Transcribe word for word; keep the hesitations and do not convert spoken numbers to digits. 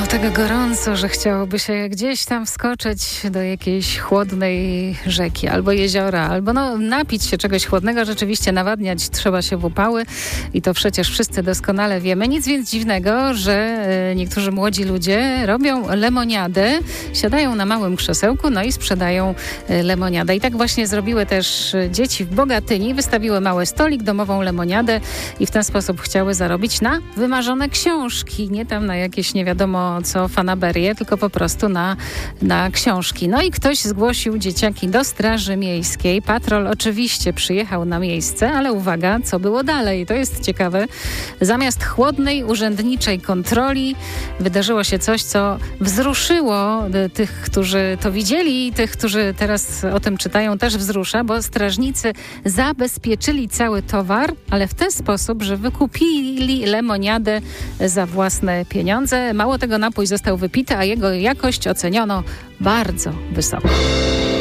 tego gorąco, że chciałoby się gdzieś tam wskoczyć do jakiejś chłodnej rzeki albo jeziora, albo no, napić się czegoś chłodnego, rzeczywiście nawadniać trzeba się w upały i to przecież wszyscy doskonale wiemy. Nic więc dziwnego, że e, niektórzy młodzi ludzie robią lemoniadę, siadają na małym krzesełku, no i sprzedają e, lemoniadę. I tak właśnie zrobiły też dzieci w Bogatyni, wystawiły mały stolik, domową lemoniadę i w ten sposób chciały zarobić na wymarzone książki, nie tam na jakieś nie wiadomo co fanaberie, tylko po prostu na, na książki. No i ktoś zgłosił dzieciaki do Straży Miejskiej. Patrol oczywiście przyjechał na miejsce, ale uwaga, co było dalej? To jest ciekawe. Zamiast chłodnej, urzędniczej kontroli wydarzyło się coś, co wzruszyło tych, którzy to widzieli i tych, którzy teraz o tym czytają, też wzrusza, bo strażnicy zabezpieczyli cały towar, ale w ten sposób, że wykupili lemoniadę za własne pieniądze. Mało tego, napój został wypity, a jego jakość oceniono bardzo wysoko.